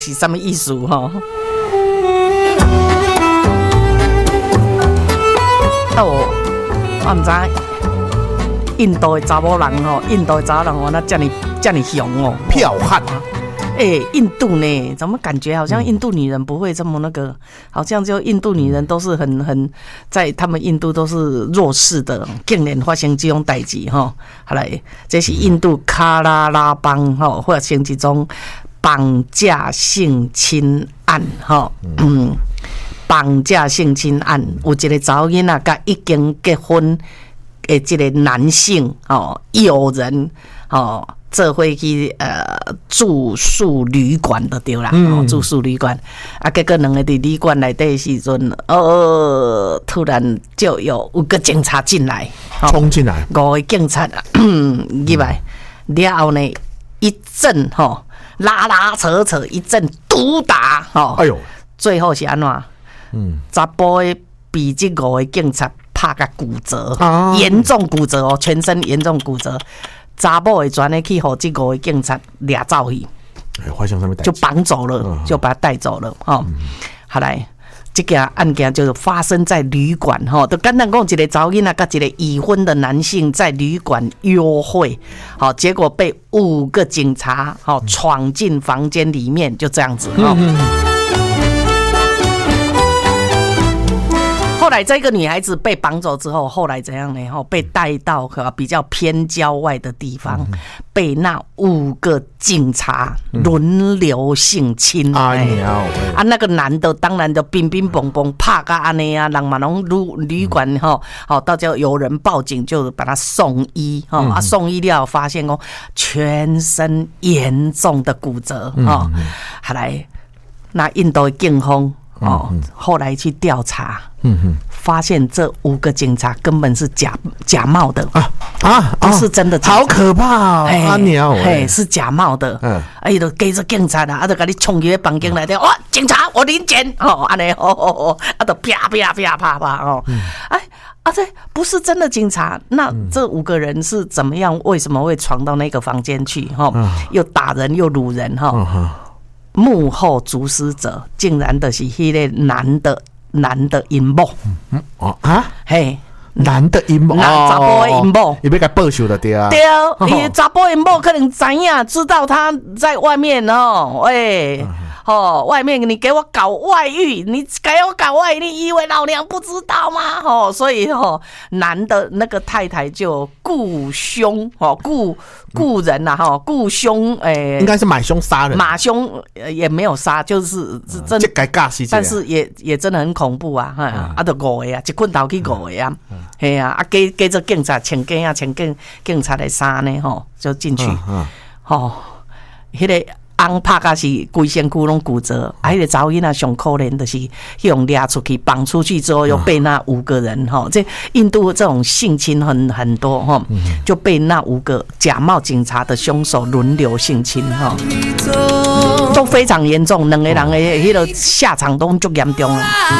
是什么意思吼？我唔知印度的查某人吼，印度的查某人哦，那这么凶哦， 剽悍。 印度呢，怎么感觉好像印度女人不会这么那个？好像就印度女人都是很在他们印度都是弱势的，竟然发生这种代志吼。后来这是印度卡拉拉邦吼发生一种绑架性侵案吼，绑架性侵案有一个查某囡仔甲已经结婚的这个男性哦，有人哦。这会去住宿旅馆的对啦，住宿旅馆啊，结果两个伫旅馆内底时阵，突然就有5个警察进来， 冲进来 ，5个警察入来，了后呢一阵拉扯一阵毒打哎呦， 最后是安怎？查甫的被这5个警察拍个骨折，严重骨折哦，全身严重骨折。查某会转的去，互这5个警察抓走去，就绑走了，就把他带走了。后来这个案件就发生在旅馆，就简单讲，一个查某囡仔跟一个已婚的男性在旅馆约会，结果被5个警察闯进房间里面，就这样子。后来这个女孩子被绑走之后，后来怎样呢？被带到比较偏郊外的地方，被那5个警察轮流性侵。那个男的当然就乒乒乓乓拍个安尼啊，人嘛拢旅馆到时候有人报警就把他送医送医了发现全身严重的骨折后来那印度的警方后来去调查，发现这5个警察根本是假冒的不是真的警察， 好可怕是假冒的，就跟着警察啦，就给你冲进房间来的，哇，警察我临检安尼就啪啪啪啪啪这不是真的警察，那这5个人是怎么样？为什么会闯到那个房间去？又打人又掳人幕后主使者竟然就是那个男的阴谋男的阴谋， 查甫的阴谋， 伊要甲报仇的对啊， 伊查甫阴谋可能知道他在外面外面你给我搞外遇，你以为老娘不知道吗？所以男的那个太太就雇凶雇人雇凶应该是买凶杀人， 马凶也没有杀，就是真的，但是也真的很恐怖啊！就5个啊，一捆头去5个啊，嘿啊，跟着警察穿警察的衫呢，就进去，迄个。拍到是规身躯拢骨折，迄个查某囡仔上可怜的是用抓出去绑出去之后，又被那5个人这印度这种性侵很多就被那5个假冒警察的凶手轮流性侵都非常严重，2个人的迄个下场都足严重。